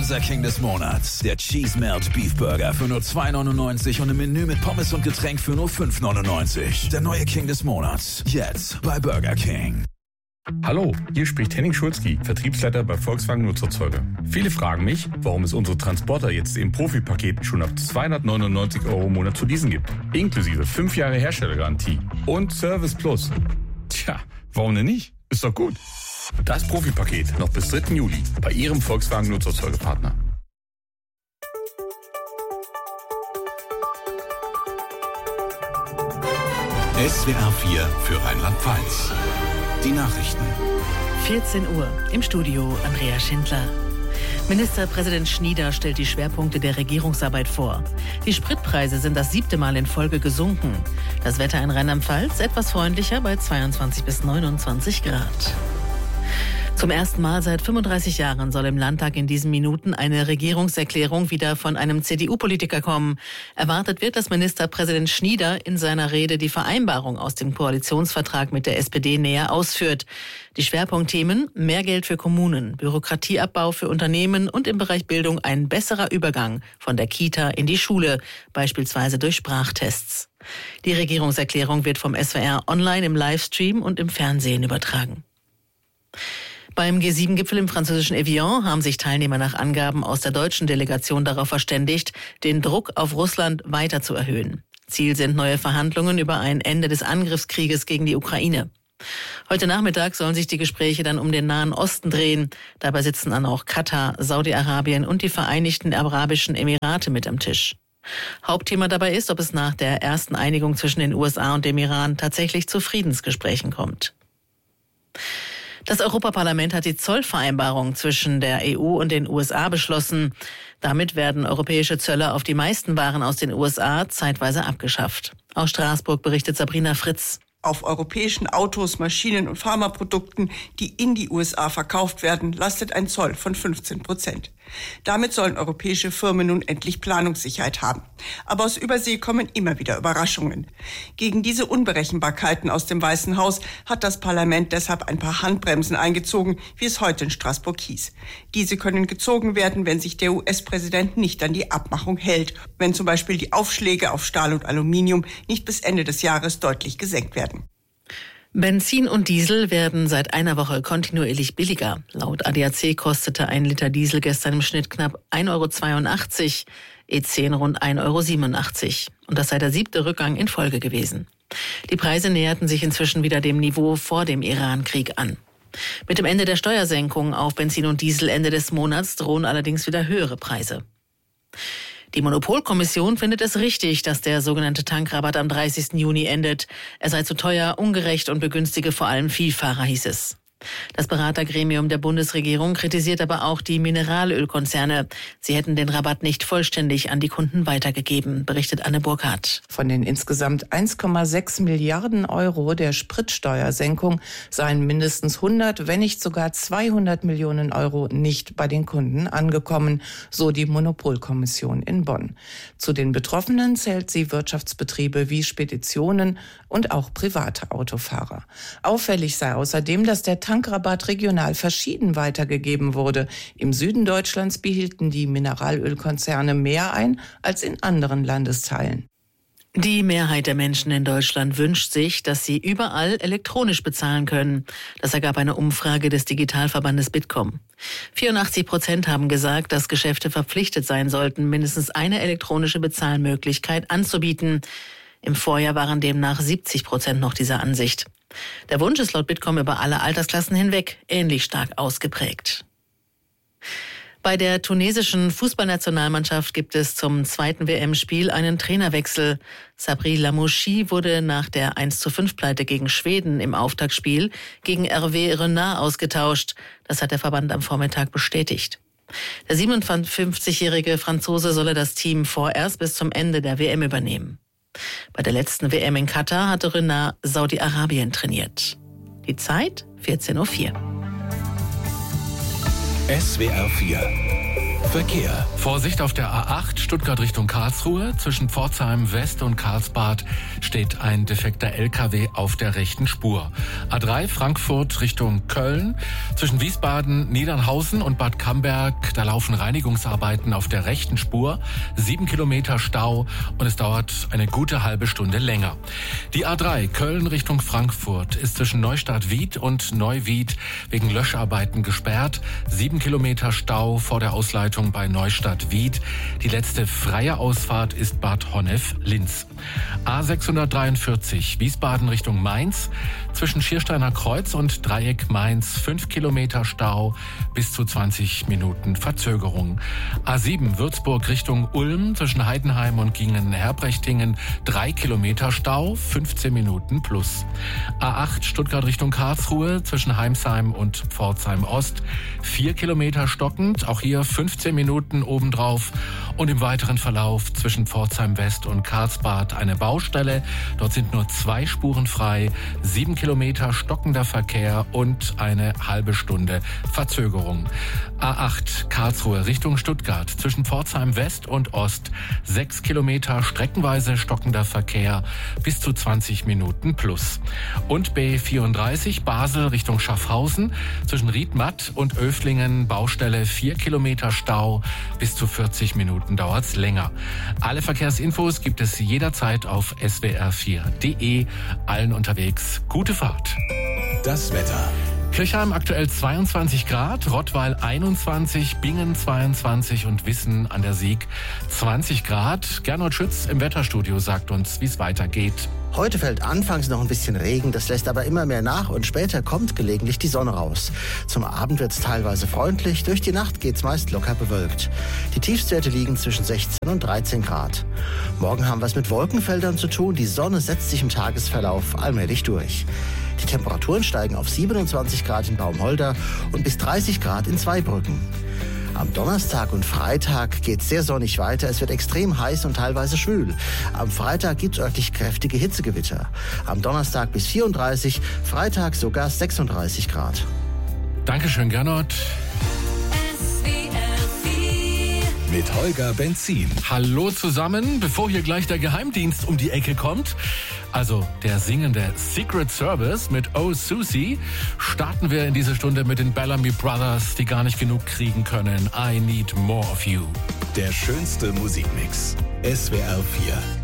Unser King des Monats. Der Cheese Melt Beef Burger für nur 2,99 und im Menü mit Pommes und Getränk für nur 5,99. Der neue King des Monats. Jetzt bei Burger King. Hallo, hier spricht Henning Schulzki, Vertriebsleiter bei Volkswagen Nutzerzeuger. Viele fragen mich, warum es unsere Transporter jetzt in Profi-Paketen schon ab 299 € im Monat zu leasen gibt. Inklusive 5 Jahre Herstellergarantie und Service Plus. Tja, warum denn nicht? Ist doch gut. Das Profi-Paket noch bis 3. Juli bei Ihrem Volkswagen Nutzerzeugerpartner. SWR 4 für Rheinland-Pfalz. Die Nachrichten. 14 Uhr. Im Studio Andrea Schindler. Ministerpräsident Schnieder stellt die Schwerpunkte der Regierungsarbeit vor. Die Spritpreise sind das 7. Mal in Folge gesunken. Das Wetter in Rheinland-Pfalz etwas freundlicher bei 22 bis 29 Grad. Zum ersten Mal seit 35 Jahren soll im Landtag in diesen Minuten eine Regierungserklärung wieder von einem CDU-Politiker kommen. Erwartet wird, dass Ministerpräsident Schnieder in seiner Rede die Vereinbarung aus dem Koalitionsvertrag mit der SPD näher ausführt. Die Schwerpunktthemen: mehr Geld für Kommunen, Bürokratieabbau für Unternehmen und im Bereich Bildung ein besserer Übergang von der Kita in die Schule, beispielsweise durch Sprachtests. Die Regierungserklärung wird vom SWR online im Livestream und im Fernsehen übertragen. Beim G7-Gipfel im französischen Evian haben sich Teilnehmer nach Angaben aus der deutschen Delegation darauf verständigt, den Druck auf Russland weiter zu erhöhen. Ziel sind neue Verhandlungen über ein Ende des Angriffskrieges gegen die Ukraine. Heute Nachmittag sollen sich die Gespräche dann um den Nahen Osten drehen. Dabei sitzen dann auch Katar, Saudi-Arabien und die Vereinigten Arabischen Emirate mit am Tisch. Hauptthema dabei ist, ob es nach der ersten Einigung zwischen den USA und dem Iran tatsächlich zu Friedensgesprächen kommt. Das Europaparlament hat die Zollvereinbarung zwischen der EU und den USA beschlossen. Damit werden europäische Zölle auf die meisten Waren aus den USA zeitweise abgeschafft. Aus Straßburg berichtet Sabrina Fritz. Auf europäischen Autos, Maschinen und Pharmaprodukten, die in die USA verkauft werden, lastet ein Zoll von 15%. Damit sollen europäische Firmen nun endlich Planungssicherheit haben. Aber aus Übersee kommen immer wieder Überraschungen. Gegen diese Unberechenbarkeiten aus dem Weißen Haus hat das Parlament deshalb ein paar Handbremsen eingezogen, wie es heute in Straßburg hieß. Diese können gezogen werden, wenn sich der US-Präsident nicht an die Abmachung hält, wenn zum Beispiel die Aufschläge auf Stahl und Aluminium nicht bis Ende des Jahres deutlich gesenkt werden. Benzin und Diesel werden seit einer Woche kontinuierlich billiger. Laut ADAC kostete ein Liter Diesel gestern im Schnitt knapp 1,82 €, E10 rund 1,87 €. Und das sei der 7. Rückgang in Folge gewesen. Die Preise näherten sich inzwischen wieder dem Niveau vor dem Iran-Krieg an. Mit dem Ende der Steuersenkung auf Benzin und Diesel Ende des Monats drohen allerdings wieder höhere Preise. Die Monopolkommission findet es richtig, dass der sogenannte Tankrabatt am 30. Juni endet. Er sei zu teuer, ungerecht und begünstige vor allem Vielfahrer, hieß es. Das Beratergremium der Bundesregierung kritisiert aber auch die Mineralölkonzerne. Sie hätten den Rabatt nicht vollständig an die Kunden weitergegeben, berichtet Anne Burkhardt. Von den insgesamt 1,6 Milliarden € der Spritsteuersenkung seien mindestens 100, wenn nicht sogar 200 Millionen € nicht bei den Kunden angekommen, so die Monopolkommission in Bonn. Zu den Betroffenen zählt sie Wirtschaftsbetriebe wie Speditionen und auch private Autofahrer. Auffällig sei außerdem, dass der Tankrabatt regional verschieden weitergegeben wurde. Im Süden Deutschlands behielten die Mineralölkonzerne mehr ein als in anderen Landesteilen. Die Mehrheit der Menschen in Deutschland wünscht sich, dass sie überall elektronisch bezahlen können. Das ergab eine Umfrage des Digitalverbandes Bitkom. 84% haben gesagt, dass Geschäfte verpflichtet sein sollten, mindestens eine elektronische Bezahlmöglichkeit anzubieten. Im Vorjahr waren demnach 70% noch dieser Ansicht. Der Wunsch ist laut Bitkom über alle Altersklassen hinweg ähnlich stark ausgeprägt. Bei der tunesischen Fußballnationalmannschaft gibt es zum zweiten WM-Spiel einen Trainerwechsel. Sabri Lamouchi wurde nach der 1:5-Pleite gegen Schweden im Auftaktspiel gegen Hervé Renard ausgetauscht. Das hat der Verband am Vormittag bestätigt. Der 57-jährige Franzose solle das Team vorerst bis zum Ende der WM übernehmen. Bei der letzten WM in Katar hatte Renard Saudi-Arabien trainiert. Die Zeit 14:04 Uhr. SWR 4 Verkehr. Vorsicht auf der A8 Stuttgart Richtung Karlsruhe. Zwischen Pforzheim West und Karlsbad steht ein defekter LKW auf der rechten Spur. A3 Frankfurt Richtung Köln. Zwischen Wiesbaden, Niedernhausen und Bad Camberg, da laufen Reinigungsarbeiten auf der rechten Spur. 7 Kilometer Stau und es dauert eine gute halbe Stunde länger. Die A3 Köln Richtung Frankfurt ist zwischen Neustadt-Wied und Neuwied wegen Löscharbeiten gesperrt. 7 Kilometer Stau vor der Ausleitung bei Neustadt-Wied. Die letzte freie Ausfahrt ist Bad Honnef-Linz. A643 Wiesbaden Richtung Mainz. Zwischen Schiersteiner Kreuz und Dreieck Mainz 5 Kilometer Stau, bis zu 20 Minuten Verzögerung. A7 Würzburg Richtung Ulm. Zwischen Heidenheim und Gingen-Herbrechtingen 3 Kilometer Stau, 15 Minuten plus. A8 Stuttgart Richtung Karlsruhe. Zwischen Heimsheim und Pforzheim Ost 4 Kilometer stockend. Auch hier 15 Minuten obendrauf. Und im weiteren Verlauf zwischen Pforzheim West und Karlsbad eine Baustelle. Dort sind nur 2 Spuren frei, 7 Kilometer stockender Verkehr und eine halbe Stunde Verzögerung. A8 Karlsruhe Richtung Stuttgart zwischen Pforzheim West und Ost 6 Kilometer streckenweise stockender Verkehr, bis zu 20 Minuten plus. Und B34 Basel Richtung Schaffhausen zwischen Riedmatt und Öflingen Baustelle 4 Kilometer Stau, bis zu 40 Minuten dauert's länger. Alle Verkehrsinfos gibt es jederzeit auf swr4.de. Allen unterwegs gute Fahrt. Das Wetter. Kirchheim aktuell 22 Grad, Rottweil 21, Bingen 22 und Wissen an der Sieg 20 Grad. Gernot Schütz im Wetterstudio sagt uns, wie es weitergeht. Heute fällt anfangs noch ein bisschen Regen, das lässt aber immer mehr nach und später kommt gelegentlich die Sonne raus. Zum Abend wird es teilweise freundlich, durch die Nacht geht's meist locker bewölkt. Die Tiefstwerte liegen zwischen 16 und 13 Grad. Morgen haben wir es mit Wolkenfeldern zu tun, die Sonne setzt sich im Tagesverlauf allmählich durch. Die Temperaturen steigen auf 27 Grad in Baumholder und bis 30 Grad in Zweibrücken. Am Donnerstag und Freitag geht es sehr sonnig weiter. Es wird extrem heiß und teilweise schwül. Am Freitag gibt es örtlich kräftige Hitzegewitter. Am Donnerstag bis 34, Freitag sogar 36 Grad. Dankeschön, Gernot. Mit Holger Benzin. Hallo zusammen, bevor hier gleich der Geheimdienst um die Ecke kommt, also der singende Secret Service mit Oh Susie, starten wir in diese Stunde mit den Bellamy Brothers, die gar nicht genug kriegen können. I Need More of You. Der schönste Musikmix. SWR 4.